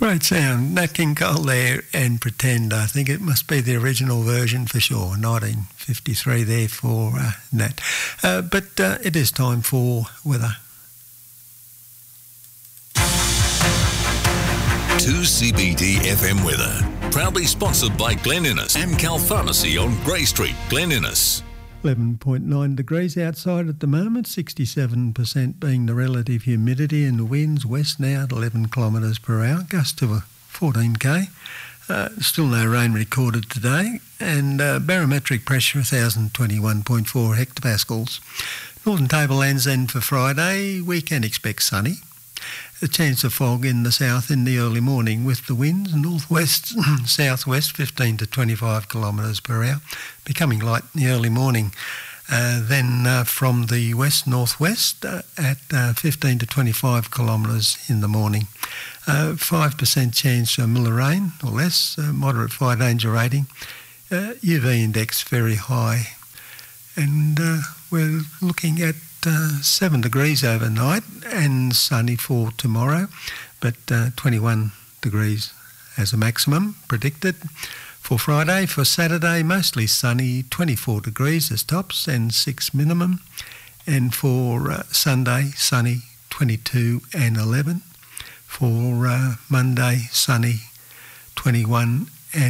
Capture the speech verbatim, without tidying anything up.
Great sound. Nat King Cole there and Pretend. I think it must be the original version for sure. nineteen fifty-three there for uh, Nat. Uh, but uh, it is time for weather. two C B D F M weather. Proudly sponsored by Glen Innes, Amcal Pharmacy on Grey Street, Glen Innes. eleven point nine degrees outside at the moment, sixty-seven percent being the relative humidity, and the winds west now at eleven kilometres per hour, gust to a fourteen k. Uh, still no rain recorded today, and uh, barometric pressure one thousand twenty-one point four hectopascals. Northern Tablelands then for Friday, we can expect sunny. A chance of fog in the south in the early morning with the winds northwest, southwest fifteen to twenty-five kilometres per hour, becoming light in the early morning. Uh, then uh, from the west northwest uh, at uh, fifteen to twenty-five kilometres in the morning. Uh, five percent chance of miller rain or less, uh, moderate fire danger rating. Uh, U V index very high. And uh, we're looking at Uh, seven degrees overnight and sunny for tomorrow, but uh, twenty-one degrees as a maximum predicted. For Friday, for Saturday, mostly sunny, twenty-four degrees as tops and six minimum. And for uh, Sunday, sunny, twenty-two and eleven. For uh, Monday, sunny, twenty-one